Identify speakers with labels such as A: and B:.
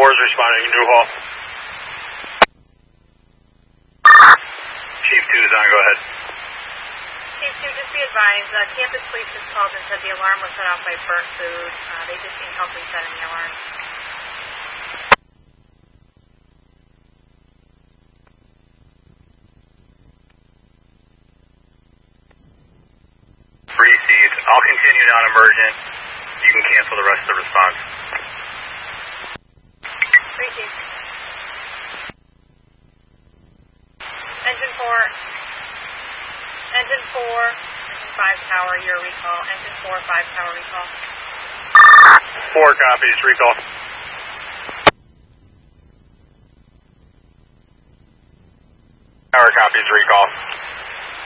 A: 4 is responding. New Hall. Chief 2 is on. Go ahead.
B: Chief 2, just be advised, campus police just called and said the alarm was set off by burnt food. They just need help resetting the alarm.
A: Received. I'll continue non-emergent. You can cancel the rest of the response.
B: Received. Engine 4. Engine 4. Engine 5 tower, your recall. Engine 4, 5 tower recall.
A: 4 copies. Recall. Tower copies. Recall.